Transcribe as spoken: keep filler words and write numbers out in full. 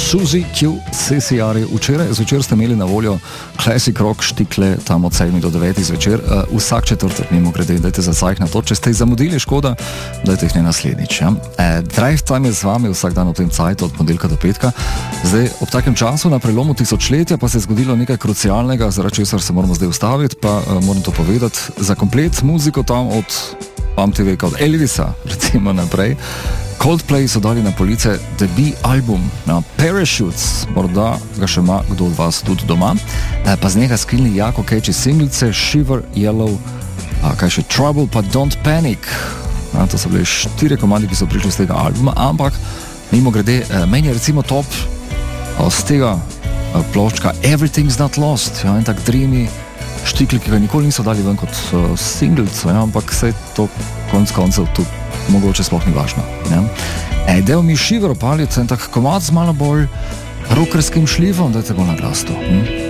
Suzy Q, C C R. Včeraj zvečer ste imeli na voljo Classic Rock štikle tam od sedmih do devetih zvečer. Uh, vsak četrtek, mimo grede, dajte za sajk na to. Če ste jih zamudili, škoda, dajte jih ne naslednjič. Ja? Uh, Drive Time je z vami vsak dan v tem cajtu od ponedeljka do petka. Zdaj, ob takem času, na prelomu tisočletja, pa se je zgodilo nekaj krucialnega, zaradi česar se moramo zdaj ustaviti, pa uh, moram to povedati. Za komplet muziko tam od pamti veka, od Elvisa, recimo naprej, Coldplay so dali na police debut album na Parachutes, morda ga še ima kdo od vas tudi doma, e, pa z njega skrilni jako catchy singlice Shiver, Yellow, a, kaj še Trouble, pa Don't Panic. A, to so bili štiri komandi, ki so prišli z tega albuma, ampak mimo grede, e, meni je recimo top z tega e, ploščka Everything's Not Lost, ja, en tak dreamy štikli, ki ga nikoli niso dali ven kot uh, singlic, ja, ampak se to konc koncev tu mogoče sploh ni važno. Ja. E, del mi Shiver opaliti en tak komad z malo bolj rockerskim šlifom, dajte go na glas to. Hm?